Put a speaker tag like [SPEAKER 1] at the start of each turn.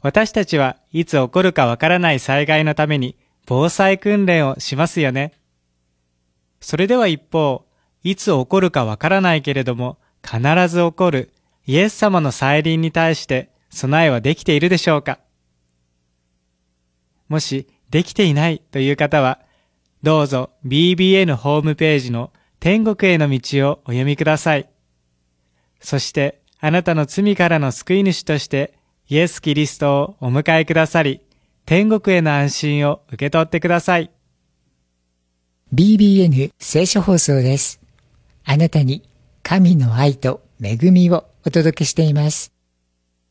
[SPEAKER 1] 私たちはいつ起こるかわからない災害のために防災訓練をしますよね。それでは一方、いつ起こるかわからないけれども必ず起こるイエス様の再臨に対して備えはできているでしょうか。もしできていないという方は、どうぞ BBN ホームページの天国への道をお読みください。そしてあなたの罪からの救い主としてイエス・キリストをお迎えくださり、天国への安心を受け取ってください。
[SPEAKER 2] BBN 聖書放送です。あなたに神の愛と恵みをお届けしています。